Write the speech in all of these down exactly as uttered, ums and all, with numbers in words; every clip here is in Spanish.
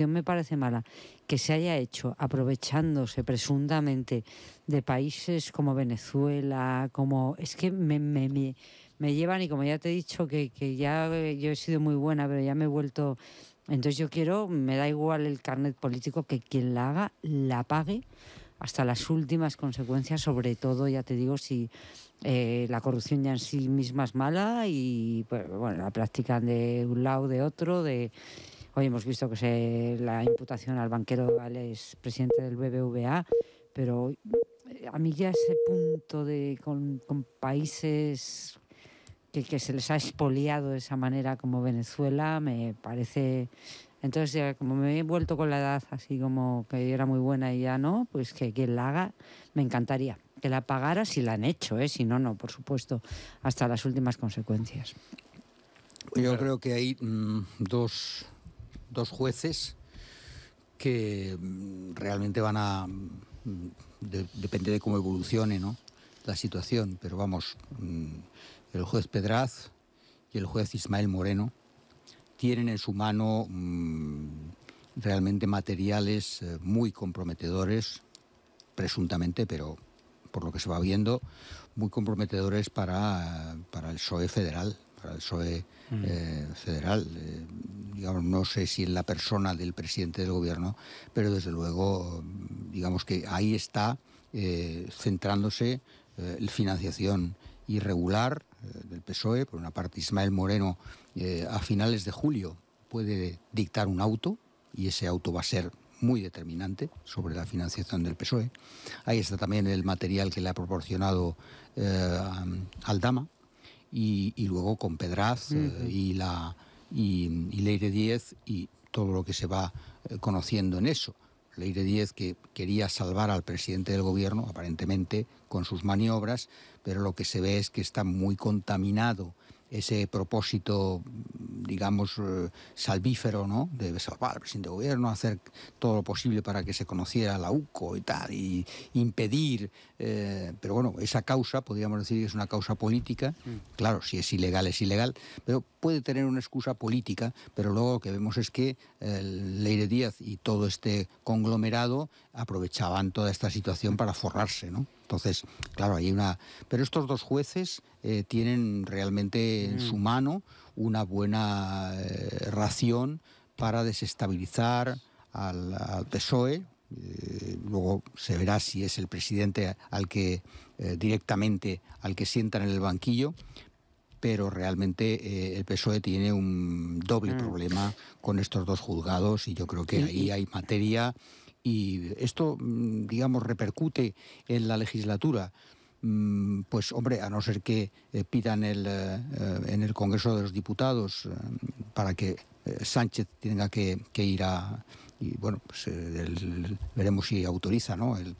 corrupción me parece mala, que se haya hecho aprovechándose presuntamente de países como Venezuela, como... Es que me, me, me, me llevan, y como ya te he dicho, que, que ya yo he sido muy buena, pero ya me he vuelto... Entonces yo quiero, me da igual el carnet político, que quien la haga, la pague hasta las últimas consecuencias, sobre todo, ya te digo, si eh, la corrupción ya en sí misma es mala y pues, bueno, la practican de un lado, de otro, de... Hoy hemos visto que se la imputación al banquero, al expresidente del B B V A, pero a mí ya ese punto de con, con países que, que se les ha expoliado de esa manera como Venezuela me parece... Entonces ya como me he vuelto con la edad así como que yo era muy buena y ya no, pues que quien la haga me encantaría que la pagara si la han hecho, ¿eh? Si no, no, por supuesto, hasta las últimas consecuencias. Yo creo que hay mmm, dos, dos jueces que mmm, realmente van a... Mmm, de, depende de cómo evolucione, ¿no?, la situación, pero vamos, mmm, el juez Pedraz y el juez Ismael Moreno tienen en su mano mmm, realmente materiales eh, muy comprometedores, presuntamente, pero por lo que se va viendo, muy comprometedores para, para el P S O E federal, para el P S O E mm. eh, federal. Eh, digamos, no sé si en la persona del presidente del gobierno, pero desde luego, digamos que ahí está eh, centrándose eh, la financiación irregular eh, del P S O E. Por una parte, Ismael Moreno eh, a finales de julio puede dictar un auto, y ese auto va a ser muy determinante sobre la financiación del P S O E. Ahí está también el material que le ha proporcionado eh, Aldama, y, y luego con Pedraz eh, uh-huh. y, la, y, y Leire Díez y todo lo que se va eh, conociendo en eso. Leire Díez, que quería salvar al presidente del gobierno, aparentemente, con sus maniobras, pero lo que se ve es que está muy contaminado ese propósito, digamos, eh, salvífero, ¿no?, de salvar al presidente del gobierno, hacer todo lo posible para que se conociera la U C O y tal, y impedir, eh, pero bueno, esa causa, podríamos decir que es una causa política, mm. claro, si es ilegal, es ilegal, pero puede tener una excusa política, pero luego lo que vemos es que eh, Leire Díaz y todo este conglomerado aprovechaban toda esta situación para forrarse, ¿no? Entonces, claro, hay una... Pero estos dos jueces eh, tienen realmente en mm. su mano una buena eh, ración para desestabilizar al, al P S O E. Eh, luego se verá si es el presidente al que eh, directamente al que sientan en el banquillo, pero realmente eh, el P S O E tiene un doble mm. problema con estos dos juzgados, y yo creo que ahí hay materia. Y esto, digamos, repercute en la legislatura. Pues, hombre, a no ser que eh, pidan el, eh, en el Congreso de los Diputados eh, para que eh, Sánchez tenga que, que ir a... Y bueno, pues eh, el, el, veremos si autoriza, ¿no?, el,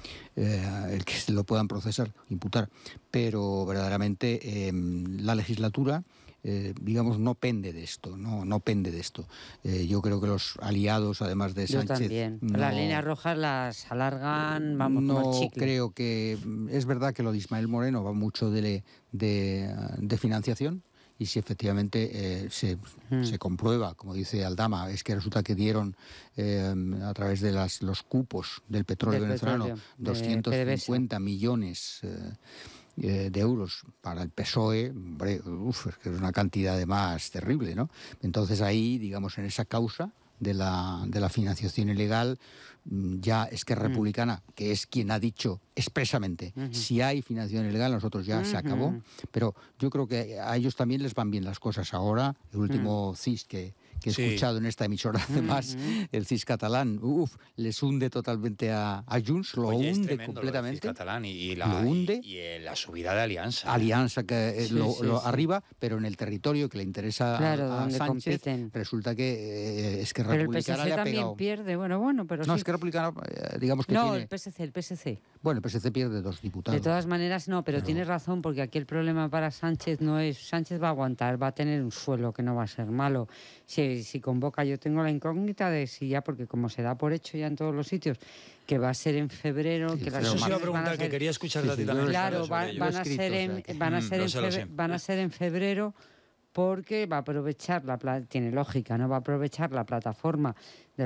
eh, el que se lo puedan procesar, imputar. Pero verdaderamente eh, la legislatura... Eh, digamos, no pende de esto, no, no pende de esto. Eh, yo creo que los aliados, además de Sánchez... Yo también. No, las líneas rojas las alargan, vamos, no como chicle. Creo que... Es verdad que lo de Ismael Moreno va mucho de, de, de financiación, y si efectivamente eh, se, mm. se comprueba, como dice Aldama, es que resulta que dieron eh, a través de las, los cupos del petróleo del venezolano petróleo, doscientos cincuenta millones... Eh, de euros para el P S O E, hombre, uf, es que es una cantidad además terrible, ¿no? Entonces ahí, digamos, en esa causa de la, de la financiación ilegal, ya Esquerra mm. Republicana, que es quien ha dicho expresamente, uh-huh. si hay financiación ilegal, nosotros ya uh-huh. se acabó, pero yo creo que a ellos también les van bien las cosas ahora. El último uh-huh. C I S que que he sí. escuchado en esta emisora, además, uh-huh. el C I S catalán, uff, les hunde totalmente a, a Junts, lo Oye, hunde completamente. Lo catalán y, y, la, lo hunde. Y, y la subida de Alianza. Alianza, que sí, lo, sí, lo sí. arriba, pero en el territorio que le interesa claro, a, a Sánchez, compiten. Resulta que eh, es que pero Republicana el P S C le ha también pegado. pierde, bueno, bueno, pero No, sí. es que Republicana, eh, digamos que no, tiene... No, el P S C, el P S C. Bueno, el P S C pierde dos diputados. De todas maneras, no, pero, pero tienes razón, porque aquí el problema para Sánchez no es... Sánchez va a aguantar, va a tener un suelo que no va a ser malo. Si, si convoca, yo tengo la incógnita de si ya, porque como se da por hecho ya en todos los sitios, que va a ser en febrero... Sí, que las eso sí iba a preguntar, ser, que quería escuchar de ti también. Claro, va, van, a ser en, van, a ser en febrero, van a ser en febrero, porque va a aprovechar, la tiene lógica, ¿no? Va a aprovechar la plataforma de